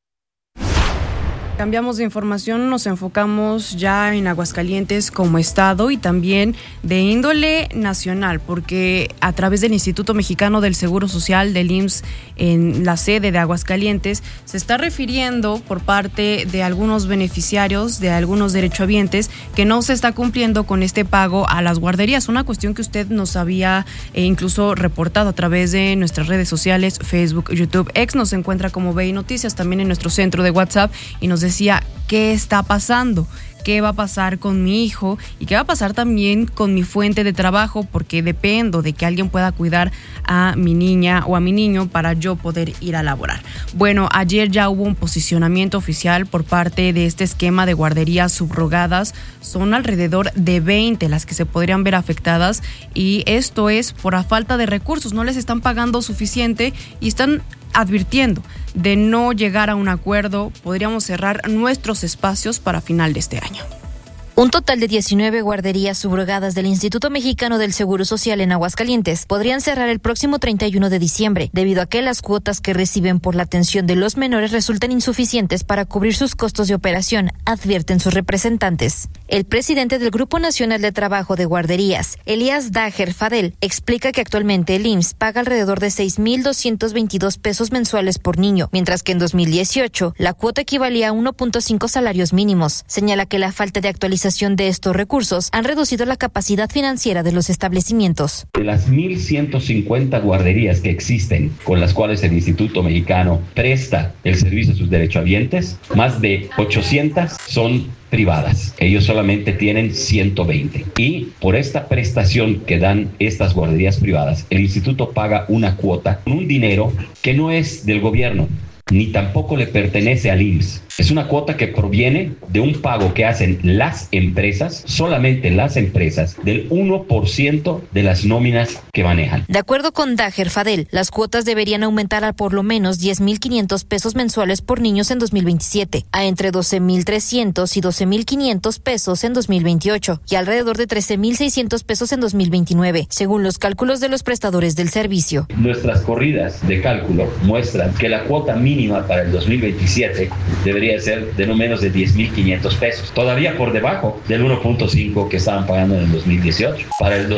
Cambiamos de información, nos enfocamos ya en Aguascalientes como estado y también de índole nacional, porque a través del Instituto Mexicano del Seguro Social, del IMSS, en la sede de Aguascalientes, se está refiriendo por parte de algunos beneficiarios, de algunos derechohabientes, que no se está cumpliendo con este pago a las guarderías. Una cuestión que usted nos había incluso reportado a través de nuestras redes sociales, Facebook, YouTube. X nos encuentra como BI Noticias, también en nuestro centro de WhatsApp, y nos decía qué está pasando, qué va a pasar con mi hijo y qué va a pasar también con mi fuente de trabajo, porque dependo de que alguien pueda cuidar a mi niña o a mi niño para yo poder ir a laborar. Bueno, ayer ya hubo un posicionamiento oficial por parte de este esquema de guarderías subrogadas. Son alrededor de 20 las que se podrían ver afectadas, y esto es por la falta de recursos. No les están pagando suficiente y están advirtiendo de no llegar a un acuerdo. Podríamos cerrar nuestros espacios para final de este año. Un total de 19 guarderías subrogadas del Instituto Mexicano del Seguro Social en Aguascalientes podrían cerrar el próximo 31 de diciembre, debido a que las cuotas que reciben por la atención de los menores resultan insuficientes para cubrir sus costos de operación, advierten sus representantes. El presidente del Grupo Nacional de Trabajo de Guarderías, Elías Dager Fadel, explica que actualmente el IMSS paga alrededor de 6,222 pesos mensuales por niño, mientras que en 2018 la cuota equivalía a 1.5 salarios mínimos. Señala que la falta de actualización de estos recursos han reducido la capacidad financiera de los establecimientos. De las 1,150 guarderías que existen, con las cuales el Instituto Mexicano presta el servicio a sus derechohabientes, más de 800 son privadas. Ellos solamente tienen 120. Y por esta prestación que dan estas guarderías privadas, el instituto paga una cuota, un dinero que no es del gobierno, ni tampoco le pertenece al IMSS. Es una cuota que proviene de un pago que hacen las empresas, solamente las empresas, del 1% de las nóminas que manejan. De acuerdo con Dager Fadel, las cuotas deberían aumentar a por lo menos 10,500 pesos mensuales por niños en 2027, a entre 12,300 y 12,500 pesos en 2028 y alrededor de 13,600 pesos en 2029, según los cálculos de los prestadores del servicio. Nuestras corridas de cálculo muestran que la cuota mínima para el 2027 debería ser de no menos de 10,500 pesos, todavía por debajo del 1.5 que estaban pagando en el 2018. Para el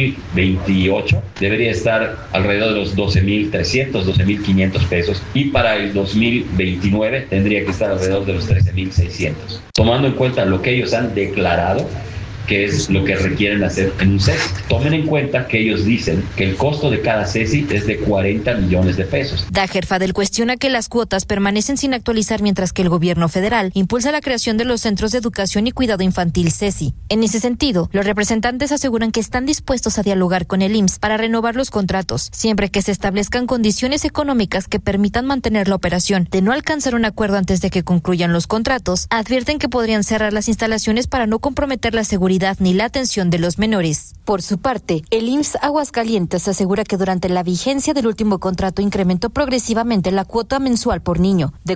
2028 debería estar alrededor de los 12,300, 12,500 pesos, y para el 2029 tendría que estar alrededor de los 13,600. Tomando en cuenta lo que ellos han declarado, que es lo que requieren hacer en un CESI. Tomen en cuenta que ellos dicen que el costo de cada CESI es de 40 millones de pesos. Dager Fadel cuestiona que las cuotas permanecen sin actualizar mientras que el gobierno federal impulsa la creación de los Centros de Educación y Cuidado Infantil CESI. En ese sentido, los representantes aseguran que están dispuestos a dialogar con el IMSS para renovar los contratos, siempre que se establezcan condiciones económicas que permitan mantener la operación. De no alcanzar un acuerdo antes de que concluyan los contratos, advierten que podrían cerrar las instalaciones para no comprometer la seguridad ni la atención de los menores. Por su parte, el IMSS Aguascalientes asegura que durante la vigencia del último contrato incrementó progresivamente la cuota mensual por niño, de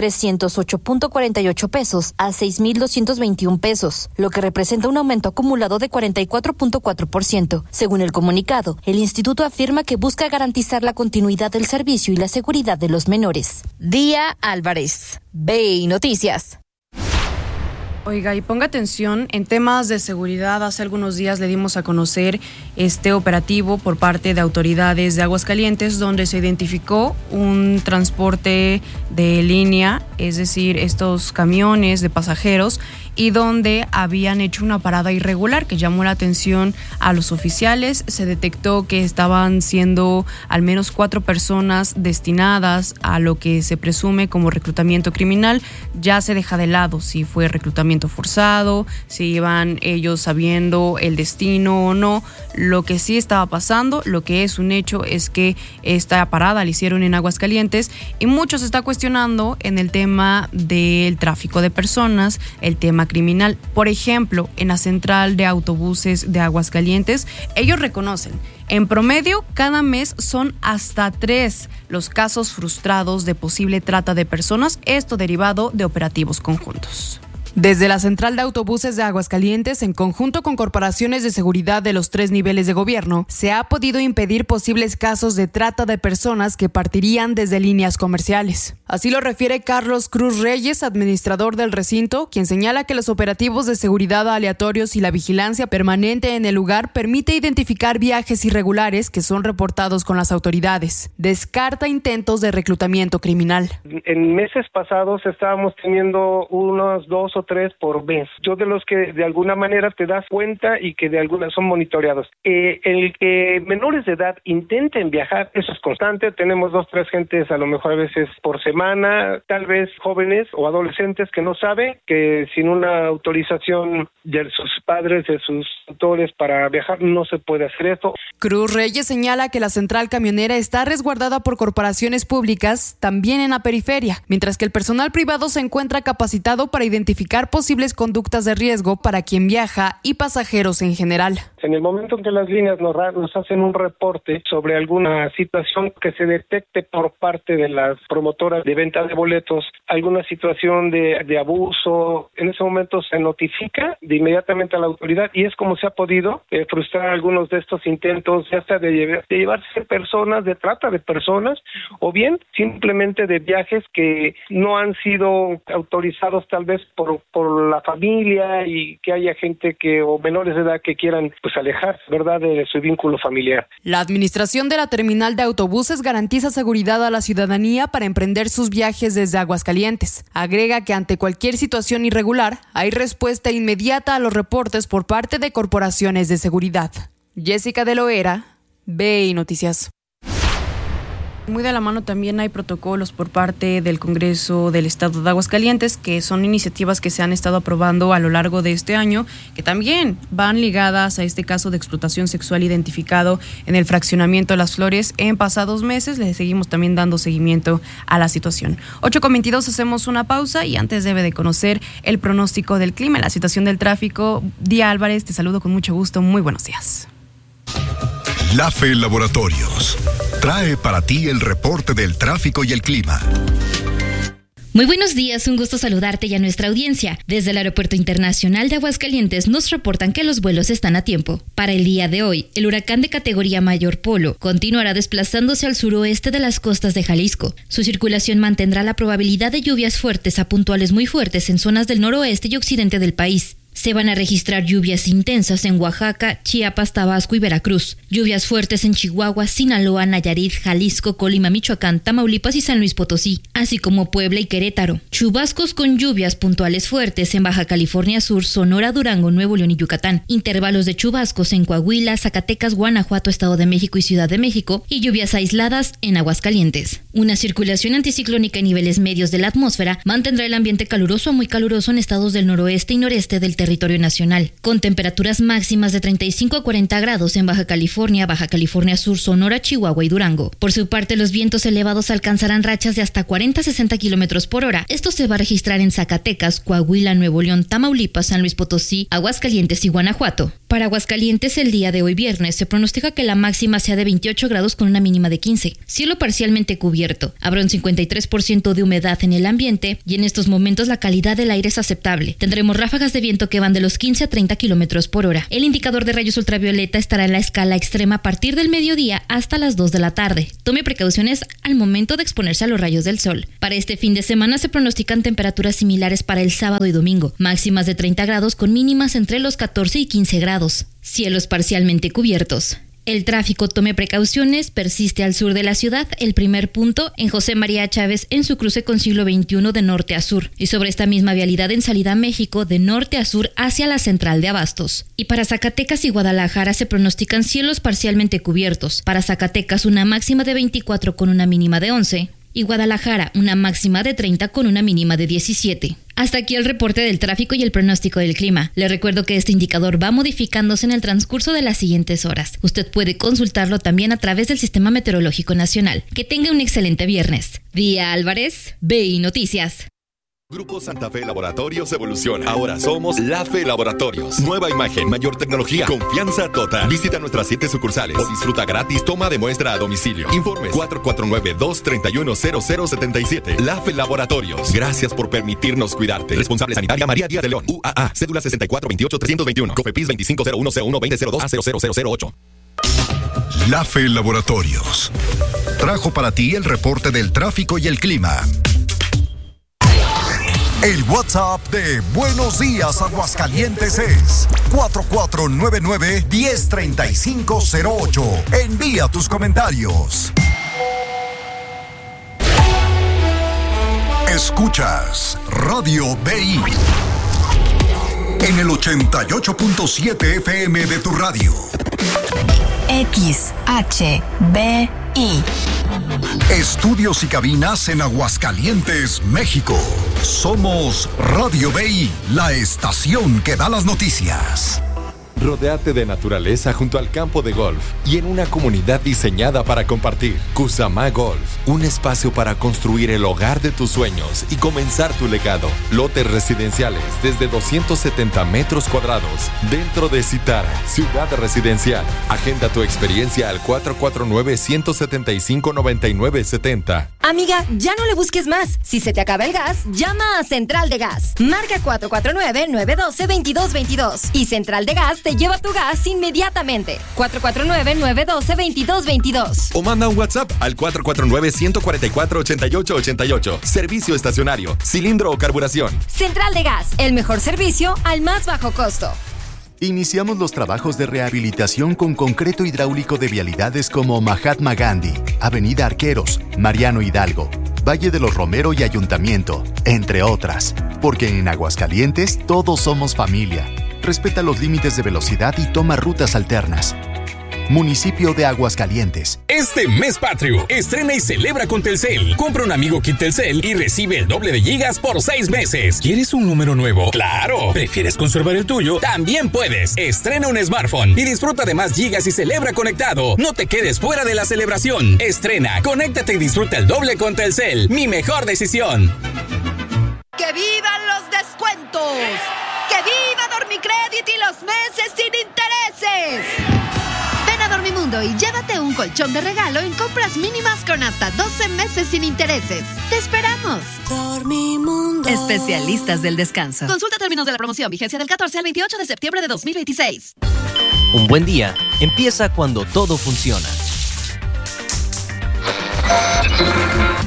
4,308.48 pesos a 6,221 pesos, lo que representa un aumento acumulado de 44.4%. Según el comunicado, el instituto afirma que busca garantizar la continuidad del servicio y la seguridad de los menores. Día Álvarez, BI Noticias. Oiga, y ponga atención, en temas de seguridad, hace algunos días le dimos a conocer este operativo por parte de autoridades de Aguascalientes, donde se identificó un transporte de línea, es decir, estos camiones de pasajeros, y donde habían hecho una parada irregular que llamó la atención a los oficiales. Se detectó que estaban siendo al menos 4 personas destinadas a lo que se presume como reclutamiento criminal. Ya se deja de lado si fue reclutamiento forzado, si iban ellos sabiendo el destino o no. Lo que sí estaba pasando, lo que es un hecho, es que esta parada la hicieron en Aguascalientes y mucho se está cuestionando en el tema del tráfico de personas, el tema criminal. Por ejemplo, en la central de autobuses de Aguascalientes, ellos reconocen, en promedio, cada mes son hasta 3 los casos frustrados de posible trata de personas, esto derivado de operativos conjuntos. Desde la central de autobuses de Aguascalientes, en conjunto con corporaciones de seguridad de los 3 niveles de gobierno, se ha podido impedir posibles casos de trata de personas que partirían desde líneas comerciales. Así lo refiere Carlos Cruz Reyes, administrador del recinto, quien señala que los operativos de seguridad aleatorios y la vigilancia permanente en el lugar permite identificar viajes irregulares que son reportados con las autoridades. Descarta intentos de reclutamiento criminal. En meses pasados estábamos teniendo unos 2 o 3 por mes. Yo de los que de alguna manera te das cuenta y que de alguna son monitoreados. El que menores de edad intenten viajar, eso es constante. Tenemos 2 o 3 gentes a lo mejor a veces por semana, tal vez jóvenes o adolescentes que no saben que sin una autorización de sus padres, de sus tutores para viajar, no se puede hacer esto. Cruz Reyes señala que la central camionera está resguardada por corporaciones públicas, también en la periferia, mientras que el personal privado se encuentra capacitado para identificar posibles conductas de riesgo para quien viaja y pasajeros en general. En el momento en que las líneas nos hacen un reporte sobre alguna situación que se detecte por parte de las promotoras de venta de boletos, alguna situación de abuso, en ese momento se notifica de inmediatamente a la autoridad y es como se ha podido frustrar algunos de estos intentos, ya sea de llevarse personas, de trata de personas, o bien simplemente de viajes que no han sido autorizados tal vez por la familia y que haya gente o menores de edad que quieran pues alejarse, ¿verdad?, de su vínculo familiar. La administración de la terminal de autobuses garantiza seguridad a la ciudadanía para emprender sus viajes desde Aguascalientes. Agrega que ante cualquier situación irregular hay respuesta inmediata a los reportes por parte de corporaciones de seguridad. Jessica de Loera, BI Noticias. Muy de la mano también hay protocolos por parte del Congreso del Estado de Aguascalientes, que son iniciativas que se han estado aprobando a lo largo de este año, que también van ligadas a este caso de explotación sexual identificado en el fraccionamiento Las Flores en pasados meses. Le seguimos también dando seguimiento a la situación. 8:22, hacemos una pausa y antes debe de conocer el pronóstico del clima, la situación del tráfico. Día Álvarez, te saludo con mucho gusto. Muy buenos días. LAFE Laboratorios trae para ti el reporte del tráfico y el clima. Muy buenos días, un gusto saludarte y a nuestra audiencia. Desde el Aeropuerto Internacional de Aguascalientes nos reportan que los vuelos están a tiempo. Para el día de hoy, el huracán de categoría mayor Polo continuará desplazándose al suroeste de las costas de Jalisco. Su circulación mantendrá la probabilidad de lluvias fuertes a puntuales muy fuertes en zonas del noroeste y occidente del país. Se van a registrar lluvias intensas en Oaxaca, Chiapas, Tabasco y Veracruz. Lluvias fuertes en Chihuahua, Sinaloa, Nayarit, Jalisco, Colima, Michoacán, Tamaulipas y San Luis Potosí, así como Puebla y Querétaro. Chubascos con lluvias puntuales fuertes en Baja California Sur, Sonora, Durango, Nuevo León y Yucatán. Intervalos de chubascos en Coahuila, Zacatecas, Guanajuato, Estado de México y Ciudad de México. Y lluvias aisladas en Aguascalientes. Una circulación anticiclónica en niveles medios de la atmósfera mantendrá el ambiente caluroso a muy caluroso en estados del noroeste y noreste del territorio nacional, con temperaturas máximas de 35 a 40 grados en Baja California Sur, Sonora, Chihuahua y Durango. Por su parte, los vientos elevados alcanzarán rachas de hasta 40 a 60 kilómetros por hora. Esto se va a registrar en Zacatecas, Coahuila, Nuevo León, Tamaulipas, San Luis Potosí, Aguascalientes y Guanajuato. Para Aguascalientes, el día de hoy viernes se pronostica que la máxima sea de 28 grados con una mínima de 15. Cielo parcialmente cubierto. Habrá un 53% de humedad en el ambiente y en estos momentos la calidad del aire es aceptable. Tendremos ráfagas de viento que van de los 15 a 30 kilómetros por hora. El indicador de rayos ultravioleta estará en la escala extrema a partir del mediodía hasta las 2 de la tarde. Tome precauciones al momento de exponerse a los rayos del sol. Para este fin de semana se pronostican temperaturas similares para el sábado y domingo, máximas de 30 grados con mínimas entre los 14 y 15 grados. Cielos parcialmente cubiertos. El tráfico, tome precauciones, persiste al sur de la ciudad, el primer punto en José María Chávez en su cruce con siglo XXI de norte a sur, y sobre esta misma vialidad en salida a México de norte a sur hacia la central de Abastos. Y para Zacatecas y Guadalajara se pronostican cielos parcialmente cubiertos. Para Zacatecas una máxima de 24 con una mínima de 11. Y Guadalajara una máxima de 30 con una mínima de 17. Hasta aquí el reporte del tráfico y el pronóstico del clima. Le recuerdo que este indicador va modificándose en el transcurso de las siguientes horas. Usted puede consultarlo también a través del Sistema Meteorológico Nacional. Que tenga un excelente viernes. Día Álvarez, BI Noticias. Grupo Santa Fe Laboratorios evoluciona. Ahora somos La Fe Laboratorios. Nueva imagen, mayor tecnología, confianza total. Visita nuestras 7 sucursales o disfruta gratis toma de muestra a domicilio. Informes 449-231-0077. La Fe Laboratorios. Gracias por permitirnos cuidarte. Responsable sanitaria María Díaz de León. UAA. Cédula 6428-321. COFEPRIS 2501C12002A00008. La Fe Laboratorios trajo para ti el reporte del tráfico y el clima. El WhatsApp de Buenos Días Aguascalientes es 4499-103508. Envía tus comentarios. Escuchas Radio BI en el 88.7 FM de tu radio. XHBI. Estudios y cabinas en Aguascalientes, México. Somos Radio BI, la estación que da las noticias. Rodéate de naturaleza junto al campo de golf y en una comunidad diseñada para compartir. Kusama Golf, un espacio para construir el hogar de tus sueños y comenzar tu legado. Lotes residenciales desde 270 metros cuadrados dentro de Citara, ciudad residencial. Agenda tu experiencia al 449-175-9970. Amiga, ya no le busques más. Si se te acaba el gas, llama a Central de Gas. Marca 449-912-2222 y Central de Gas te lleva tu gas inmediatamente. 449-912-2222. O manda un WhatsApp al 449-144-8888. Servicio estacionario, cilindro o carburación. Central de Gas, el mejor servicio al más bajo costo. Iniciamos los trabajos de rehabilitación con concreto hidráulico de vialidades como Mahatma Gandhi, Avenida Arqueros, Mariano Hidalgo, Valle de los Romero y Ayuntamiento, entre otras. Porque en Aguascalientes todos somos familia. Respeta los límites de velocidad y toma rutas alternas. Municipio de Aguascalientes. Este mes patrio, estrena y celebra con Telcel. Compra un amigo Kit Telcel y recibe el doble de gigas por 6 meses. ¿Quieres un número nuevo? ¡Claro! ¿Prefieres conservar el tuyo? También puedes. Estrena un smartphone y disfruta de más gigas y celebra conectado. No te quedes fuera de la celebración. Estrena, conéctate y disfruta el doble con Telcel. Mi mejor decisión. ¡Que vivan los descuentos! ¡Que viva Dormicredit y los meses sin intereses! Ven a Dormimundo y llévate un colchón de regalo en compras mínimas con hasta 12 meses sin intereses. ¡Te esperamos! Dormimundo. Especialistas del descanso. Consulta términos de la promoción, vigencia del 14 al 28 de septiembre de 2026. Un buen día empieza cuando todo funciona.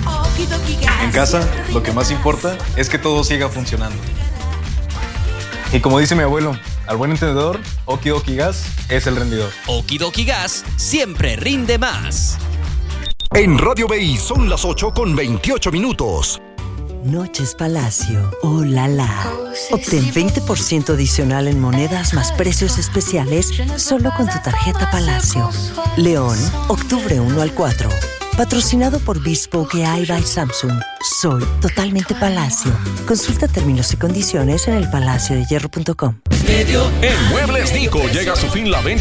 En casa, lo que más importa es que todo siga funcionando. Y como dice mi abuelo, al buen entendedor, Okidoki Gas es el rendidor. Okidoki Gas siempre rinde más. En Radio BI son las 8:28. Noches Palacio. ¡Oh, la la! Obtén 20% adicional en monedas más precios especiales solo con tu tarjeta Palacio. León, octubre 1 al 4. Patrocinado por Bespoke AI by Samsung. Soy totalmente Palacio. Consulta términos y condiciones en elpalaciodehierro.com. En Muebles Nico llega a su fin la venta